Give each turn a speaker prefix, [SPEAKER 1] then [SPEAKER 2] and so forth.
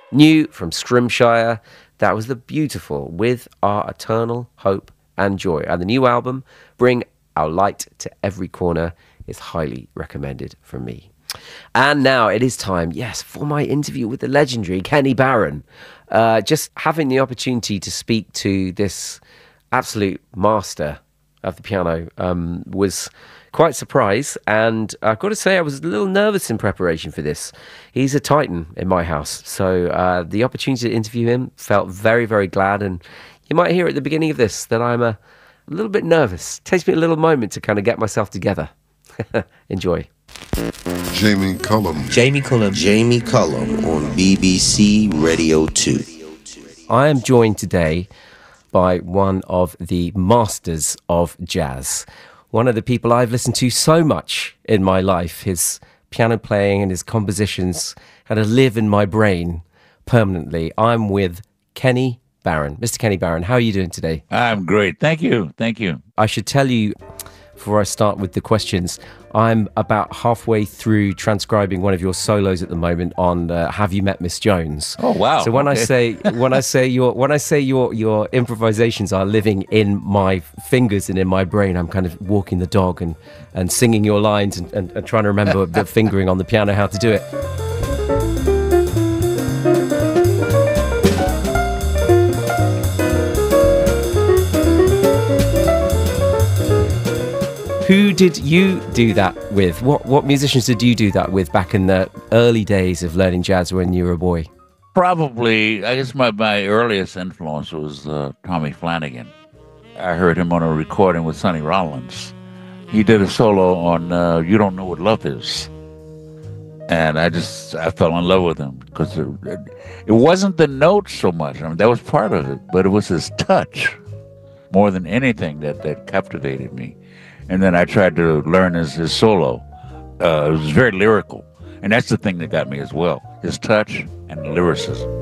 [SPEAKER 1] New from Scrimshire, that was the beautiful With Our Eternal Hope and Joy. And the new album, Bring Our Light to Every Corner, is highly recommended from me. And now it is time, yes, for my interview with the legendary Kenny Barron. Just having the opportunity to speak to this absolute master of the piano was quite a surprise. And I've got to say, I was a little nervous in preparation for this. He's a titan in my house. So the opportunity to interview him, felt very, very glad. And you might hear at the beginning of this that I'm a little bit nervous. It takes me a little moment to kind of get myself together. Enjoy.
[SPEAKER 2] Jamie Cullum.
[SPEAKER 3] Jamie Cullum. Jamie Cullum on BBC Radio 2.
[SPEAKER 1] I am joined today by one of the masters of jazz. One of the people I've listened to so much in my life. His piano playing and his compositions kind of live in my brain permanently. I'm with Kenny Barron. Mr. Kenny Barron, how are you doing today?
[SPEAKER 4] I'm great. Thank you. Thank you.
[SPEAKER 1] I should tell you, before I start with the questions, I'm about halfway through transcribing one of your solos at the moment on "Have You Met Miss Jones?"
[SPEAKER 4] Oh wow!
[SPEAKER 1] So when I say your improvisations are living in my fingers and in my brain, I'm kind of walking the dog and singing your lines and trying to remember the fingering on the piano how to do it. Who did you do that with? What musicians did you do that with back in the early days of learning jazz when you were a boy?
[SPEAKER 4] Probably, I guess my earliest influence was Tommy Flanagan. I heard him on a recording with Sonny Rollins. He did a solo on "You Don't Know What Love Is," and I fell in love with him because it wasn't the notes so much. I mean, that was part of it, but it was his touch more than anything that captivated me. And then I tried to learn his solo. It was very lyrical. And that's the thing that got me as well, his touch and lyricism.